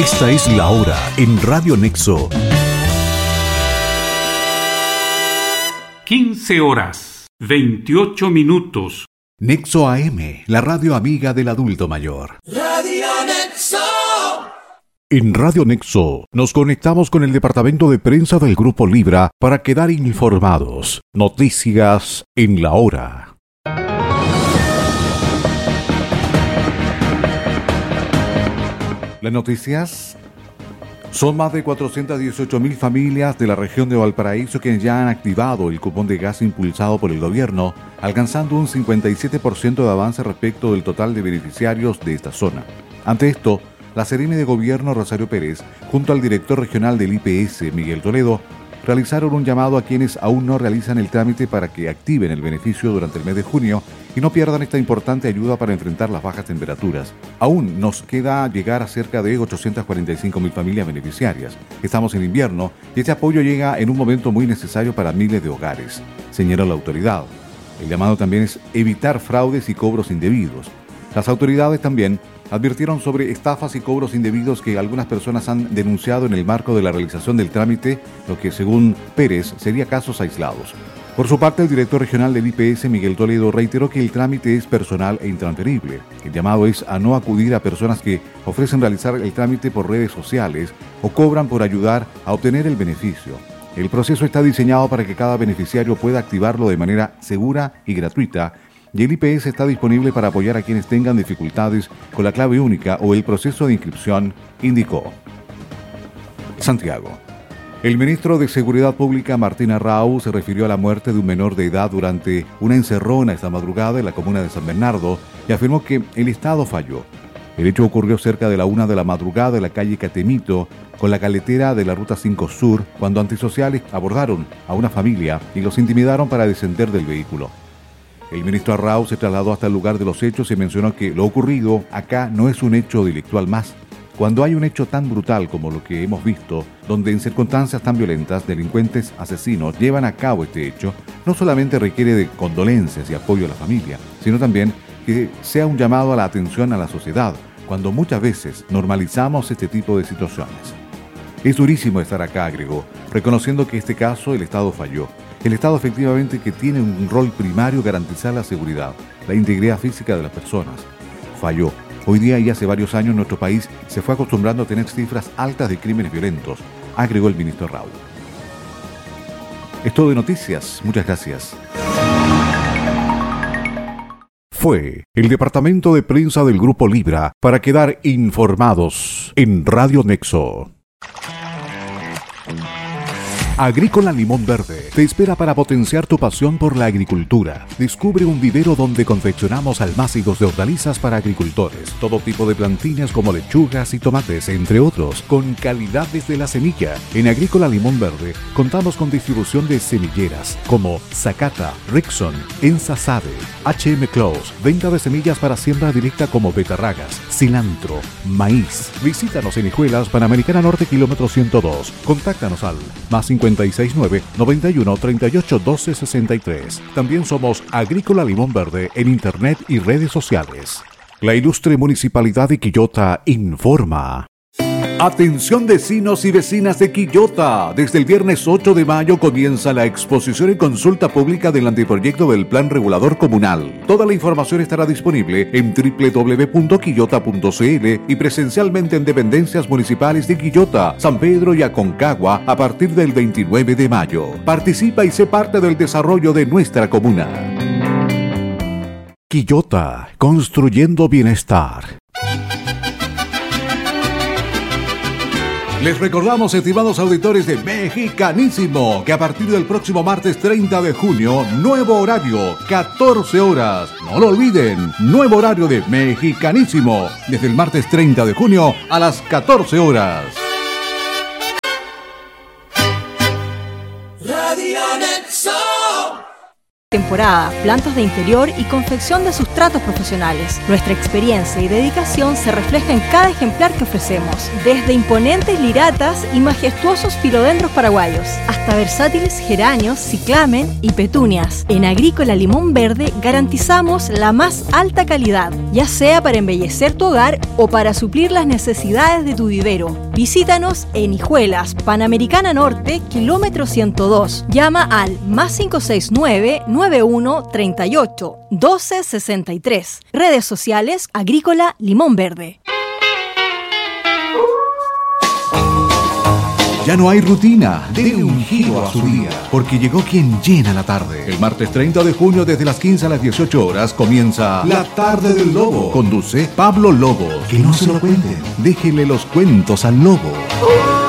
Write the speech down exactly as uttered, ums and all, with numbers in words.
Esta es la hora en Radio Nexo. quince horas, veintiocho minutos. Nexo A M, la radio amiga del adulto mayor. Radio Nexo. En Radio Nexo nos conectamos con el departamento de prensa del Grupo Libra para quedar informados. Noticias en la hora. Las noticias. Son más de cuatrocientas dieciocho mil familias de la región de Valparaíso quienes ya han activado el cupón de gas impulsado por el gobierno, alcanzando un cincuenta y siete por ciento de avance respecto del total de beneficiarios de esta zona. Ante esto, la Seremi de Gobierno Rosario Pérez, junto al director regional del I P S, Miguel Toledo, realizaron un llamado a quienes aún no realizan el trámite para que activen el beneficio durante el mes de junio y no pierdan esta importante ayuda para enfrentar las bajas temperaturas. Aún nos queda llegar a cerca de ochocientas cuarenta y cinco mil familias beneficiarias. Estamos en invierno y este apoyo llega en un momento muy necesario para miles de hogares, señaló la autoridad. El llamado también es evitar fraudes y cobros indebidos. Las autoridades también advirtieron sobre estafas y cobros indebidos que algunas personas han denunciado en el marco de la realización del trámite, lo que según Pérez sería casos aislados. Por su parte, el director regional del I P S, Miguel Toledo, reiteró que el trámite es personal e intransferible. El llamado es a no acudir a personas que ofrecen realizar el trámite por redes sociales o cobran por ayudar a obtener el beneficio. El proceso está diseñado para que cada beneficiario pueda activarlo de manera segura y gratuita, y el I P S está disponible para apoyar a quienes tengan dificultades con la clave única o el proceso de inscripción, indicó. Santiago. El ministro de Seguridad Pública, Martín Arrau, se refirió a la muerte de un menor de edad durante una encerrona esta madrugada en la comuna de San Bernardo y afirmó que el Estado falló. El hecho ocurrió cerca de la una de la madrugada en la calle Catemito, con la caletera de la Ruta cinco Sur, cuando antisociales abordaron a una familia y los intimidaron para descender del vehículo. El ministro Arrau se trasladó hasta el lugar de los hechos y mencionó que lo ocurrido acá no es un hecho delictual más. Cuando hay un hecho tan brutal como lo que hemos visto, donde en circunstancias tan violentas delincuentes asesinos llevan a cabo este hecho, no solamente requiere de condolencias y apoyo a la familia, sino también que sea un llamado a la atención a la sociedad, cuando muchas veces normalizamos este tipo de situaciones. Es durísimo estar acá, agregó, reconociendo que en este caso el Estado falló. El Estado efectivamente que tiene un rol primario garantizar la seguridad, la integridad física de las personas. Falló. Hoy día y hace varios años nuestro país se fue acostumbrando a tener cifras altas de crímenes violentos, agregó el ministro Arrau. Es todo de noticias. Muchas gracias. Fue el departamento de prensa del Grupo Libra para quedar informados en Radio Nexo. Agrícola Limón Verde te espera para potenciar tu pasión por la agricultura. Descubre un vivero donde confeccionamos almácigos de hortalizas para agricultores, todo tipo de plantines como lechugas y tomates, entre otros, con calidad desde la semilla. En Agrícola Limón Verde contamos con distribución de semilleras como Zacata, Rickson, Ensasade, H M Close, venta de semillas para siembra directa como betarragas, cilantro, maíz. Visítanos en Hijuelas, Panamericana Norte, kilómetro ciento dos. Contáctanos al más cincuenta y seis nueve, noventa y uno, treinta y ocho, doce, sesenta y tres. También somos Agrícola Limón Verde en internet y redes sociales. La ilustre Municipalidad de Quillota informa. Atención vecinos y vecinas de Quillota. Desde el viernes ocho de mayo comienza la exposición y consulta pública del anteproyecto del Plan Regulador Comunal. Toda la información estará disponible en doble u doble u doble u punto quillota punto c l y presencialmente en dependencias municipales de Quillota, San Pedro y Aconcagua a partir del veintinueve de mayo. Participa y sé parte del desarrollo de nuestra comuna. Quillota, construyendo bienestar. Les recordamos, estimados auditores de Mexicanísimo, que a partir del próximo martes treinta de junio, nuevo horario, catorce horas. No lo olviden, nuevo horario de Mexicanísimo, desde el martes treinta de junio a las catorce horas. Radio Nexo. temporada, plantas de interior y confección de sustratos profesionales. Nuestra experiencia y dedicación se refleja en cada ejemplar que ofrecemos, desde imponentes liratas y majestuosos filodendros paraguayos, hasta versátiles geranios, ciclamen y petunias. En Agrícola Limón Verde garantizamos la más alta calidad, ya sea para embellecer tu hogar o para suplir las necesidades de tu vivero. Visítanos en Hijuelas, Panamericana Norte, kilómetro ciento dos. Llama al más cinco seis nueve, nueve uno tres ocho, uno dos seis tres. Redes sociales Agrícola Limón Verde. Ya no hay rutina, dele un giro a su día, porque llegó quien llena la tarde. El martes treinta de junio desde las quince a las dieciocho horas comienza La Tarde del Lobo. Conduce Pablo Lobo. Que no se lo cuenten, déjele los cuentos al lobo.